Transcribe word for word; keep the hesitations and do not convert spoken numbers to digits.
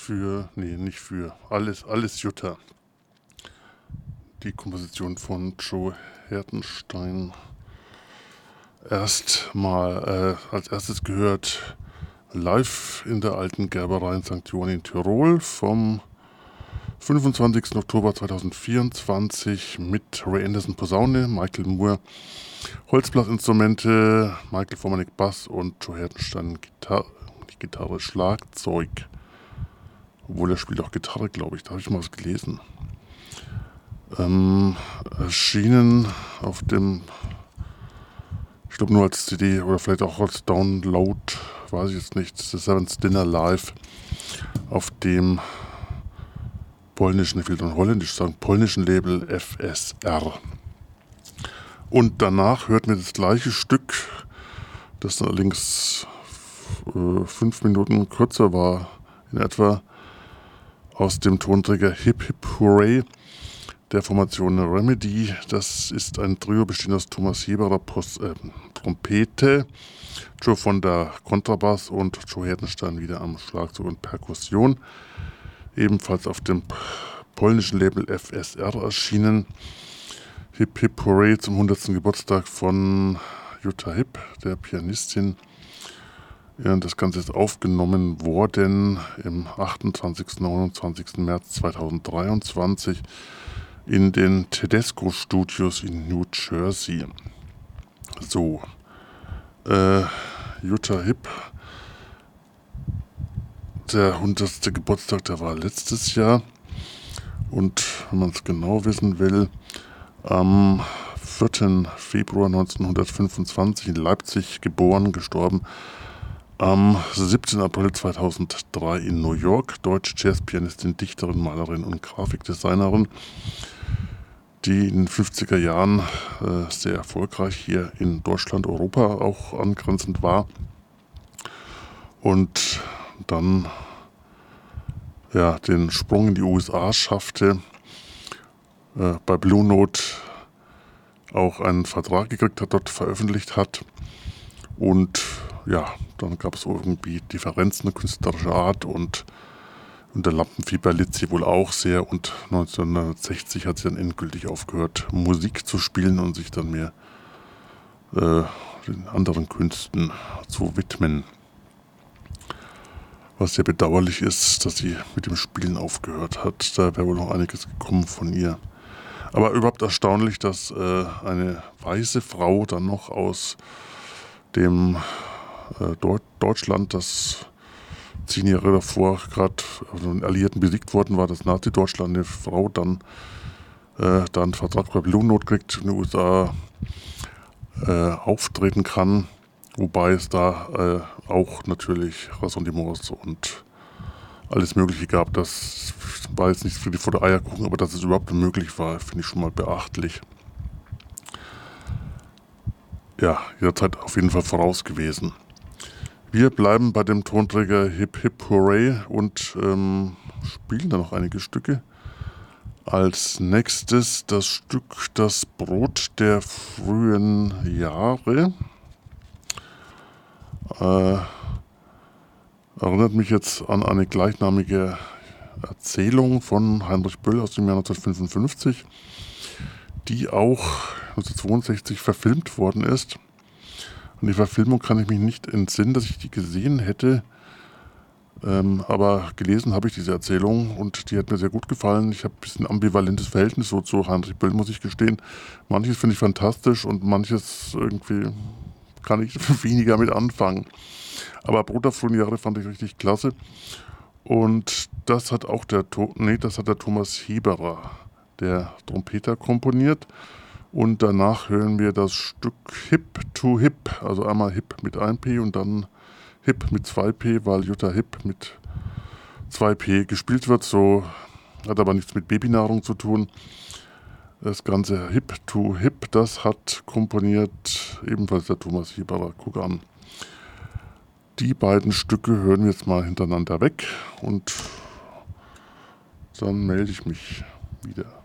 für, nee, nicht für, alles, alles Jutta. Die Komposition von Joe Hertenstein. Erstmal äh, als erstes gehört live in der alten Gerberei in Sankt Johann in Tirol vom fünfundzwanzigsten Oktober zweitausendvierundzwanzig mit Ray Anderson Posaune, Michael Moore Holzblasinstrumente, Michael Formanek Bass und Joe Hertenstein Gitarre, nicht Gitarre, Schlagzeug. Obwohl er spielt auch Gitarre, glaube ich. Da habe ich mal was gelesen. Ähm, erschienen auf dem, ich glaube nur als C D oder vielleicht auch als Download, weiß ich jetzt nicht, The Seventh Dinner Live auf dem polnischen, ich will dann holländisch sagen, polnischen Label F S R. Und danach hört mir das gleiche Stück, das allerdings äh, fünf Minuten kürzer war, in etwa, aus dem Tonträger Hip Hip Hooray der Formation Remedy. Das ist ein Trio bestehend aus Thomas Heberer Post, äh, Trompete, Joe von der Kontrabass und Joe Hertenstein wieder am Schlagzeug und Perkussion. Ebenfalls auf dem polnischen Label F S R erschienen. Hip Hip Hooray zum hundertsten Geburtstag von Jutta Hipp, der Pianistin. Ja, das Ganze ist aufgenommen worden im achtundzwanzigsten und neunundzwanzigsten März zweitausenddreiundzwanzig in den Tedesco Studios in New Jersey. So, äh, Jutta Hipp, der hundertste Geburtstag, der war letztes Jahr. Und wenn man es genau wissen will, am vierten Februar neunzehnhundertfünfundzwanzig in Leipzig geboren, gestorben am siebzehnten April zweitausenddrei in New York, deutsche Jazzpianistin, Dichterin, Malerin und Grafikdesignerin, die in den fünfziger Jahren äh, sehr erfolgreich hier in Deutschland, Europa auch angrenzend war und dann ja, den Sprung in die U S A schaffte, äh, bei Blue Note auch einen Vertrag gekriegt hat, dort veröffentlicht hat und ja, dann gab es irgendwie Differenzen künstlerischer Art und unter Lampenfieber litt sie wohl auch sehr und neunzehnhundertsechzig hat sie dann endgültig aufgehört, Musik zu spielen und sich dann mehr äh, den anderen Künsten zu widmen. Was sehr bedauerlich ist, dass sie mit dem Spielen aufgehört hat. Da wäre wohl noch einiges gekommen von ihr. Aber überhaupt erstaunlich, dass äh, eine weiße Frau dann noch aus dem äh, Deut- Deutschland, das zehn Jahre davor gerade also den Alliierten besiegt worden war, das Nazi-Deutschland, eine Frau dann, äh, dann einen Vertrag bei Blue Note kriegt, in den U S A äh, auftreten kann. Wobei es da äh, auch natürlich Ressentiments und alles Mögliche gab. Das war jetzt nicht für die vor der Eier gucken, aber dass es überhaupt möglich war, finde ich schon mal beachtlich. Ja, jederzeit auf jeden Fall voraus gewesen. Wir bleiben bei dem Tonträger Hip Hip Hooray und ähm, spielen da noch einige Stücke. Als nächstes das Stück Das Brot der frühen Jahre. Äh, erinnert mich jetzt an eine gleichnamige Erzählung von Heinrich Böll aus dem Jahr neunzehnhundertfünfundfünfzig, die auch neunzehnhundertzweiundsechzig verfilmt worden ist. An die Verfilmung kann ich mich nicht entsinnen, dass ich die gesehen hätte, ähm, aber gelesen habe ich diese Erzählung und die hat mir sehr gut gefallen. Ich habe ein bisschen ambivalentes Verhältnis so zu Heinrich Böll, muss ich gestehen. Manches finde ich fantastisch und manches irgendwie kann ich weniger mit anfangen. Aber Brot der frühen Jahre fand ich richtig klasse. Und das hat auch der, to- nee, das hat der Thomas Heberer, der Trompeter, komponiert. Und danach hören wir das Stück Hip to Hip, also einmal Hip mit einem P und dann Hip mit zwei P, weil Jutta Hipp mit zwei P gespielt wird. So hat aber nichts mit Babynahrung zu tun. Das ganze Hip to Hip, das hat komponiert ebenfalls der Thomas Heberer. Guck an. Die beiden Stücke hören wir jetzt mal hintereinander weg und dann melde ich mich wieder.